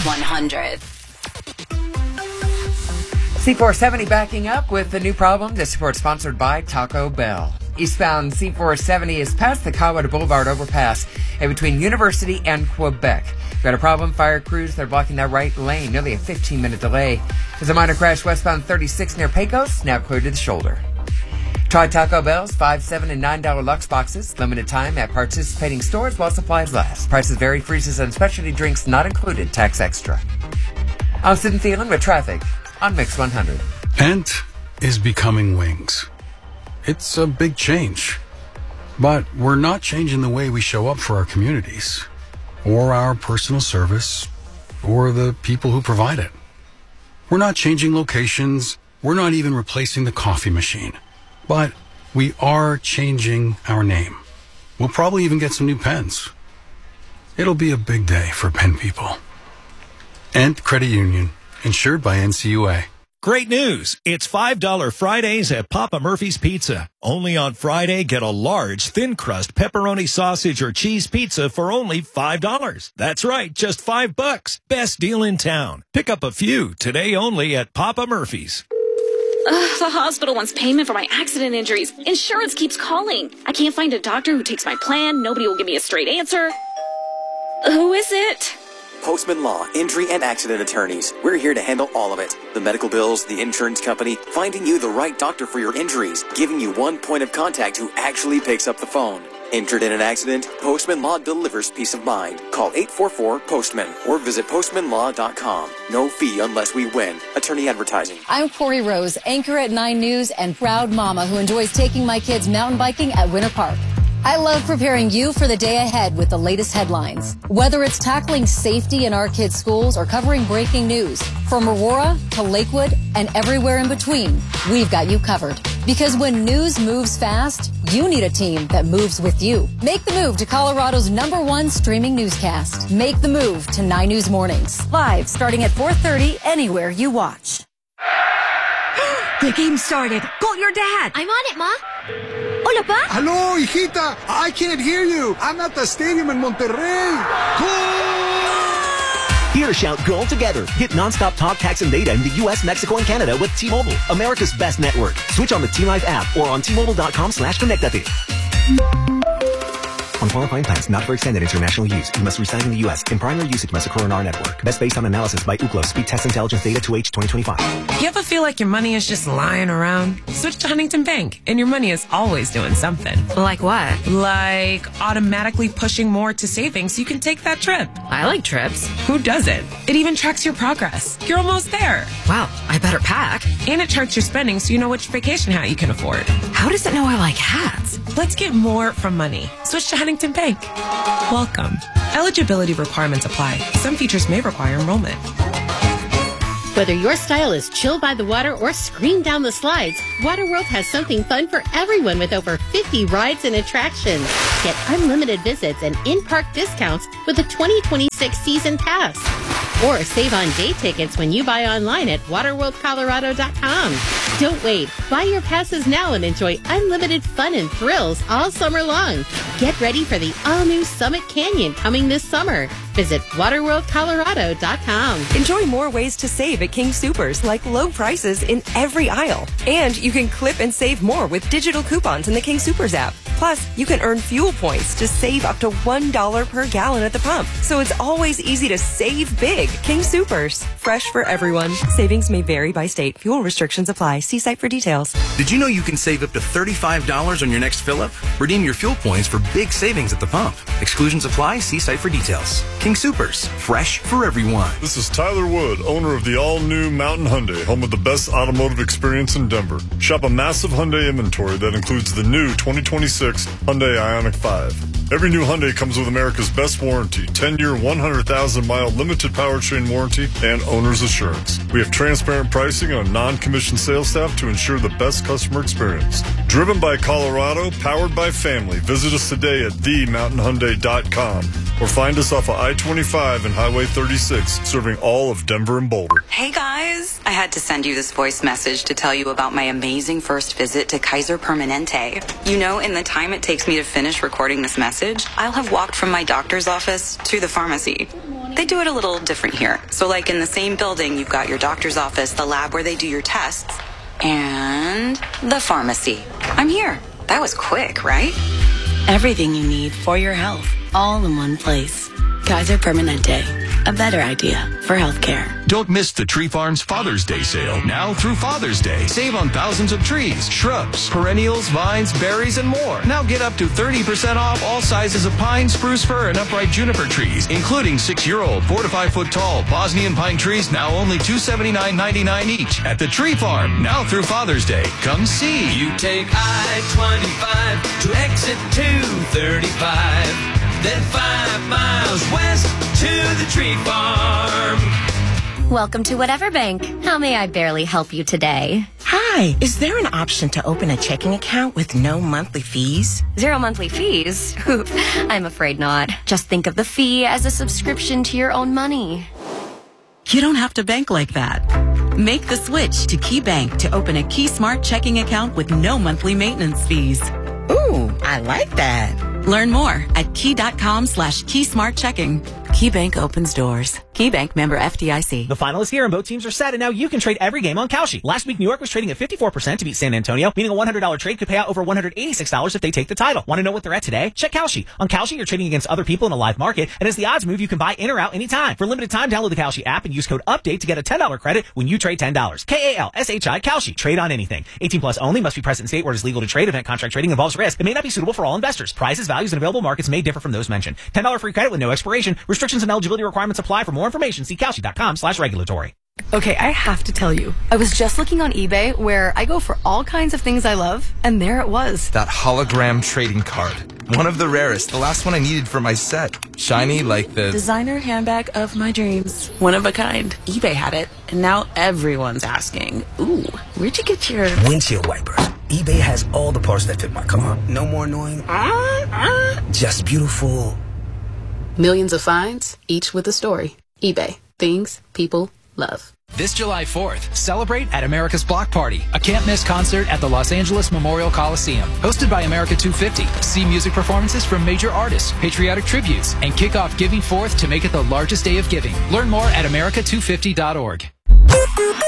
100. C470 backing up with the new problem. This report sponsored by Taco Bell. Eastbound C470 is past the Colorado Boulevard overpass in between University and Quebec. Got a problem. Fire crews, they're blocking that right lane. Nearly a 15-minute delay. There's a minor crash westbound 36 near Pecos. Now clear to the shoulder. Try Taco Bell's $5, $7, and $9 Lux boxes. Limited time at participating stores while supplies last. Prices vary. Freezes and specialty drinks not included. Tax extra. I'm Sid and Thielen with traffic on Mix 100. Ent is becoming Wings. It's a big change. But we're not changing the way we show up for our communities, or our personal service, or the people who provide it. We're not changing locations. We're not even replacing the coffee machine. But we are changing our name. We'll probably even get some new pens. It'll be a big day for pen people. Ent Credit Union, insured by NCUA. Great news. It's $5 Fridays at Papa Murphy's Pizza. Only on Friday, get a large thin crust pepperoni sausage or cheese pizza for only $5. That's right, just $5. Best deal in town. Pick up a few today only at Papa Murphy's. The hospital wants payment for my accident injuries. Insurance keeps calling. I can't find a doctor who takes my plan. Nobody will give me a straight answer. Who is it? Postman Law, Injury and Accident Attorneys. We're here to handle all of it. The medical bills, the insurance company, finding you the right doctor for your injuries, giving you one point of contact who actually picks up the phone. Injured in an accident? Postman Law delivers peace of mind. Call 844-POSTMAN or visit postmanlaw.com. No fee unless we win. Attorney advertising. I'm Corey Rose, anchor at 9 News and proud mama who enjoys taking my kids mountain biking at Winter Park. I love preparing you for the day ahead with the latest headlines. Whether it's tackling safety in our kids' schools or covering breaking news, from Aurora to Lakewood and everywhere in between, we've got you covered. Because when news moves fast, you need a team that moves with you. Make the move to Colorado's #1 streaming newscast. Make the move to 9 News Mornings. Live starting at 4:30 anywhere you watch. The game started. Call your dad. I'm on it, Ma. Hola, Pa. Hello, hijita. I can't hear you. I'm at the stadium in Monterrey. Goal! Here, shout goal together. Get nonstop talk, text, and data in the U.S., Mexico, and Canada with T-Mobile, America's best network. Switch on the T-Live app or on T-Mobile.com/connectate. On qualifying plans not for extended international use, you must reside in the U.S. In primary usage must occur on our network. Best based on analysis by Ookla Speed Test Intelligence Data 2H 2025. You ever feel like your money is just lying around? Switch to Huntington Bank, and your money is always doing something. Like what? Like automatically pushing more to savings so you can take that trip. I like trips. Who doesn't? It even tracks your progress. You're almost there. Wow, I better pack. And it charts your spending so you know which vacation hat you can afford. How does it know I like hats? Let's get more from money. Switch to Huntington Bank. Welcome. Eligibility requirements apply. Some features may require enrollment. Whether your style is chill by the water or scream down the slides, Waterworld has something fun for everyone with over 50 rides and attractions. Get unlimited visits and in-park discounts with the 2026 season pass. Or save on day tickets when you buy online at waterworldcolorado.com. Don't wait. Buy your passes now and enjoy unlimited fun and thrills all summer long. Get ready for the all-new Summit Canyon coming this summer. Visit waterworldcolorado.com. Enjoy more ways to save at King Soopers, like low prices in every aisle. And you can clip and save more with digital coupons in the King Soopers app. Plus, you can earn fuel points to save up to $1 per gallon at the pump. So it's always easy to save big. King Soopers. Fresh for everyone. Savings may vary by state. Fuel restrictions apply. See site for details. Did you know you can save up to $35 on your next fill-up? Redeem your fuel points for big savings at the pump. Exclusions apply. See site for details. King Soopers. Fresh for everyone. This is Tyler Wood, owner of the all-new Mountain Hyundai, home of the best automotive experience in Denver. Shop a massive Hyundai inventory that includes the new 2026 Hyundai Ioniq 5. Every new Hyundai comes with America's best warranty, 10-year, 100,000-mile limited powertrain warranty, and owner's assurance. We have transparent pricing on non-commissioned sales staff to ensure the best customer experience. Driven by Colorado, powered by family. Visit us today at themountainhyundai.com or find us off of I-25 and Highway 36, serving all of Denver and Boulder. Hey guys, I had to send you this voice message to tell you about my amazing first visit to Kaiser Permanente. You know, in the time it takes me to finish recording this message, I'll have walked from my doctor's office to the pharmacy. They do it a little different here. So like in the same building, you've got your doctor's office, the lab where they do your tests, and the pharmacy. I'm here. That was quick, right? Everything you need for your health, all in one place. Kaiser Permanente, a better idea for healthcare. Don't miss the Tree Farm's Father's Day sale, now through Father's Day. Save on thousands of trees, shrubs, perennials, vines, berries, and more. Now get up to 30% off all sizes of pine, spruce, fir, and upright juniper trees, including 6-year-old, 4 to 5 foot tall Bosnian pine trees, now only $279.99 each at the Tree Farm, now through Father's Day. Come see. You take I-25 to exit 235. Then 5 miles west to the Tree Farm. Welcome to Whatever Bank. How may I barely help you today? Hi, is there an option to open a checking account with no monthly fees? 0 monthly fees? I'm afraid not. Just think of the fee as a subscription to your own money. You don't have to bank like that. Make the switch to Key Bank to open a Key Smart checking account with no monthly maintenance fees. Ooh, I like that. Learn more at key.com/keysmartchecking. Key Bank opens doors. Key Bank, member FDIC. The finalists here and both teams are set, and now you can trade every game on Kalshi. Last week, New York was trading at 54% to beat San Antonio, meaning a $100 trade could pay out over $186 if they take the title. Want to know what they're at today? Check Kalshi. On Kalshi, you're trading against other people in a live market, and as the odds move, you can buy in or out anytime. For a limited time, download the Kalshi app and use code UPDATE to get a $10 credit when you trade $10. KALSHI Kalshi. Trade on anything. 18 plus only. Must be present in state where it is legal to trade. Event contract trading involves risk. It may not be suitable for all investors. Prices, values, and available markets may differ from those mentioned. $10 free credit with no expiration. Restrictions and eligibility requirements apply. For more information, see Kalshi.com/regulatory. Okay, I have to tell you, I was just looking on eBay where I go for all kinds of things I love, and there it was. That hologram trading card. One of the rarest. The last one I needed for my set. Shiny like the designer handbag of my dreams. One of a kind. eBay had it, and now everyone's asking, ooh, where'd you get your windshield wipers? eBay has all the parts that fit my car. No more annoying. Just beautiful. Millions of finds, each with a story. eBay. Things people love. This July 4th, celebrate at America's Block Party, a can't-miss concert at the Los Angeles Memorial Coliseum. Hosted by America 250, see music performances from major artists, patriotic tributes, and kick off Giving Forth to make it the largest day of giving. Learn more at america250.org.